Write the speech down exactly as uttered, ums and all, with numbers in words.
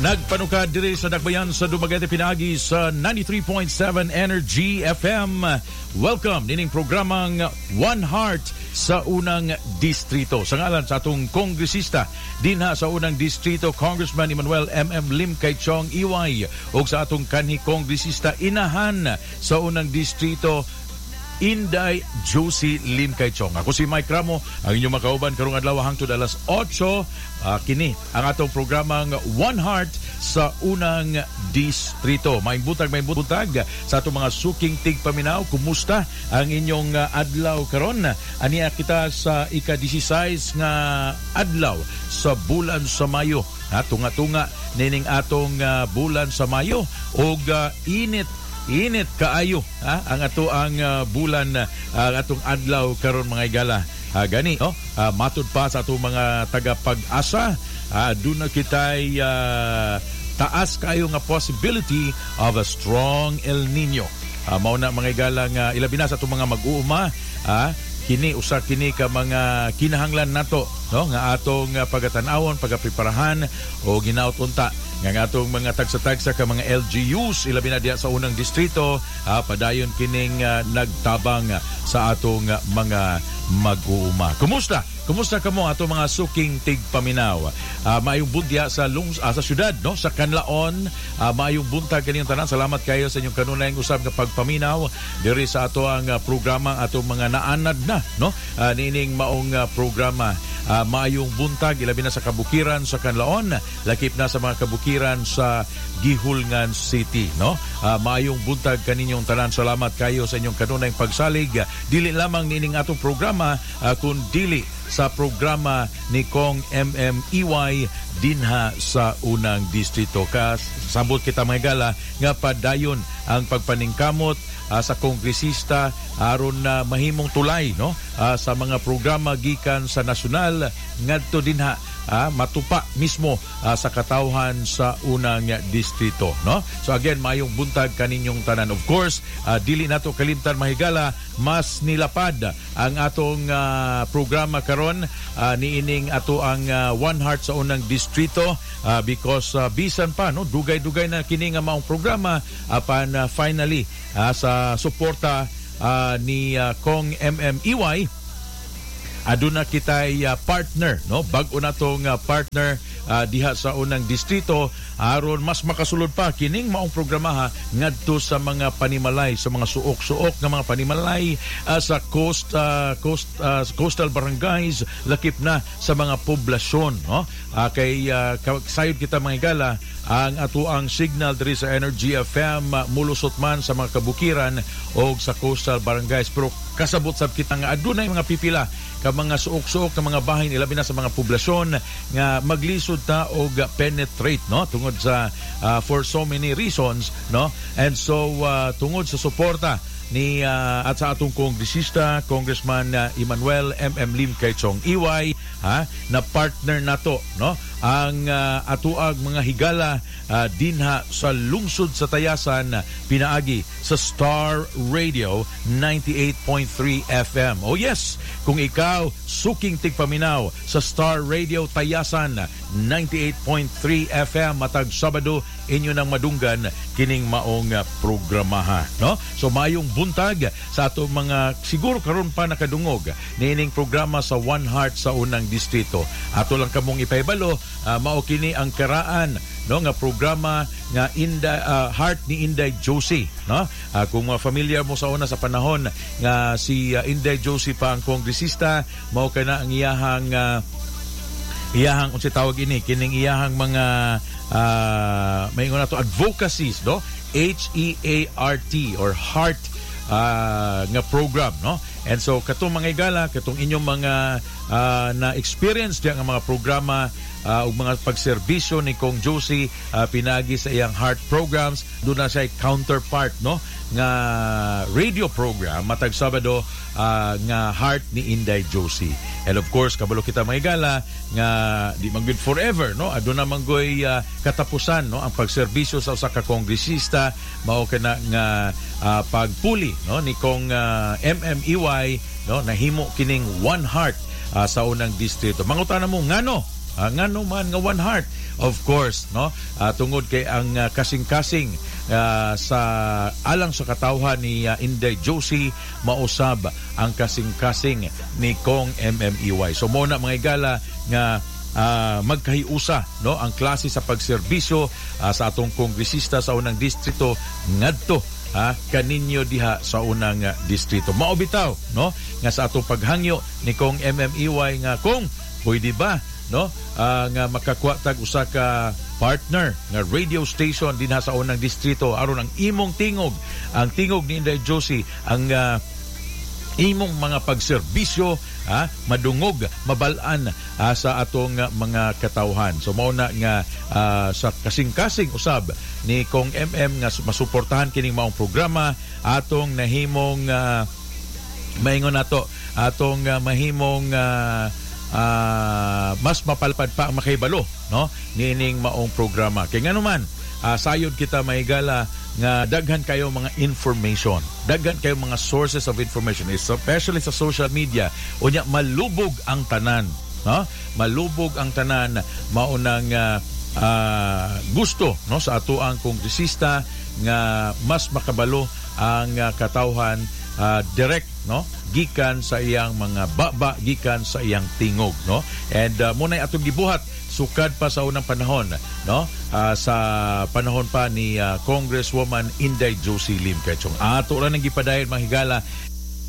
Nagpanukad diri sa Dakbayan sa Dumaguete Pinaagi sa ninety-three point seven Energy F M. Welcome nining programang One Heart sa unang distrito. Sa ngalan sa atong kongresista dinha sa unang distrito, Congressman Emmanuel M M Lim Kaychong Iway, o sa atong kanhi kongresista inahan sa unang distrito, Inday Josie Lim Kaychong. Ako si Mike Ramo, ang inyong makauban karong adlaw hangtod alas otso. Uh, kini ang atong programang One Heart sa unang distrito. May butag, may butag sa atong mga suking tigpaminaw. Kumusta ang inyong uh, adlaw karon? Aniya kita sa ika-sixteen nga adlaw sa bulan sa Mayo. Ha, tunga-tunga nining atong uh, bulan sa Mayo og uh, init Init kaayo ha? Ang ato ang uh, bulan uh, atong adlaw karon mga igala. Uh, gani oh, uh, matud pa sa atong mga tagapag-asa, uh, doon na kitay uh, taas kayo nga possibility of a strong El Nino. Uh, mao na mga igala nga uh, ilabi na sa atong mga mag-uuma, uh, kini usa kini ka mga kinahanglan nato, no, nga atong uh, pagatan-awon, pagapreparahan o ginaot unta nga atong mga tagsa-tagsa ka mga L G Us ilabi na diya sa unang distrito, uh, padayon kining uh, nagtabang uh, sa atong uh, mga mag-uuma. Kumusta? Kumusta kamo ato mga suking tigpaminaw? Uh, maayong buntya sa lungs uh, sa syudad, no, sa Kanlaon. Uh, maayong buntag kaniyong tanan. Salamat kayo sa inyong kanunayng usab nga pagpaminaw diri sa ato ang uh, programa, atong mga naanad na, no, uh, nining maong uh, programa. Uh, maayong buntag ilabi na sa kabukiran sa Kanlaon, lakip na sa mga kabukiran sa Gihulngan City, no. Uh, maayong buntag kaninyong tanan. Salamat kayo sa inyong kanunayng pagsalig. Dili lamang nining atong programa, uh, kun dili sa programa ni Kong M M Iway dinha sa unang distrito. Kasabot kita mga gala nga padayon ang pagpaningkamot uh, sa kongresista aron na uh, mahimong tulay, no, uh, sa mga programa gikan sa nasyonal ngadto dinha uh, matupa mismo uh, sa katawhan sa unang distrito, no. So again, mayong buntag kaninyong tanan. Of course, uh, dili nato kalimtan mahigala, mas nilapad ang atong uh, programa karon, uh, niining ato ang uh, One Heart sa unang distrito, uh, because uh, bisan pa, no, dugay-dugay na kini nga maong programa apan uh, finally uh, sa suporta uh, ni uh, Kong M M Iway, aduna kitay uh, partner, no, bag-o na tong uh, partner uh, diha sa unang distrito aron mas makasulod pa kining maong programaha ngadto sa mga panimalay, sa mga suok-suok nga mga panimalay uh, sa coast uh, coast uh, coastal barangays, lakip na sa mga poblasyon, no. Uh, kay uh, sayod kita mga igala ang ato ang signal diri sa Energy F M, uh, mulusot man sa mga kabukiran o sa coastal barangays, pero kasabot sab kita nga adunay mga pipila ka mga suok-suok ka mga bahin ilabi na sa mga poblasyon nga maglisod ta og penetrate, no, tungod sa uh, for so many reasons, no. And so uh, tungod sa suporta ni uh, at sa atong kongresista Congressman uh, Emmanuel M M Lim Kaychong Iway, ha, na partner nato, no, ang uh, atuag mga higala uh, dinha sa lungsod sa Tayasan, pinaagi sa Star Radio ninety-eight point three F M. Oh yes, kung ikaw suking tigpaminaw sa Star Radio Tayasan ninety-eight point three F M matag Sabado, inyo nang madunggan kining maong uh, programaha, no. So mayong buntag sa ato mga siguro karon pa nakadungog nining programa sa One Heart sa unang distrito. Ato lang kamong ipahibalo, uh, mao kini ang karaan, no, nga programa nga Inday, uh, Heart ni Inday Josie, no. Uh, kung mga familiar mo sa una sa panahon nga si uh, Inday Josie pa ang kongresista, mao kana ang iyahang uh, iyahang unsa tawag ini kining iyahang mga uh, may na to advocacies, no, H E A R T or Heart uh, nga program, no. And so katong mga igala, katong inyong mga uh, na experience diya nga mga programa uh, ug mga pagserbisyo ni Kong Josie uh, pinagi sa iyang Heart programs, doon na siya counterpart, no, nga radio program matag Sabado uh, nga Heart ni Inday Josie. And of course, kabalo kita mga igala nga di man good forever, no, aduna man goy uh, katapusan, no, ang pagserbisyo sa usa ka kongresista, mao kana nga uh, pagpuli, no, ni Kong uh, M M Iway, no, nahimo kining One Heart uh, sa unang distrito. Mangutana mo ngano uh, ngano man nga One Heart, of course, no, uh, tungod kay ang uh, kasing-kasing uh, sa alang sa katawhan ni uh, Inday Josie mausab ang kasing-kasing ni Kong M M E Y. So mo na mga igala nga uh, magkahiusa, no, ang klase sa pagserbisyo uh, sa atong kongresista sa unang distrito ngadto ha kaninyo diha sa unang uh, distrito. Mao bitaw, no, nga sa atong paghangyo ni Kong M M E Y nga kung pwede ba, no, uh, nga makakuha tag usa ka partner nga radio station dinha sa unang distrito aron ang imong tingog, ang tingog ni Inday Josie, ang uh, imong mga pagserbisyo ha madungog, mabalaan ha, sa atong uh, mga katawhan. So mao na nga uh, sa kasing-kasing usab ni Kong M M nga masuportahan kining maong programa atong nahimong uh, maingon nato atong uh, mahimong uh, uh, mas mapalpad pa ang makahibalo, no, niining maong programa. Kay ngano man uh, sayod kita mahigala nga daghan kayo mga information, daghan kayo mga sources of information, especially sa social media, unya malubog ang tanan, no, malubog ang tanan, maunang uh, uh, gusto, no, sa ato ang kongresista nga mas makabalo ang uh, katawhan uh, direct, no, gikan sa iyang mga baba, gikan sa iyang tingog, no, and uh, muna atong gibuhat sukad pa sa unang panahon, no, uh, sa panahon pa ni uh, Congresswoman Inday Josie Lim Quezon. Ato ra nang gipadayon mga higala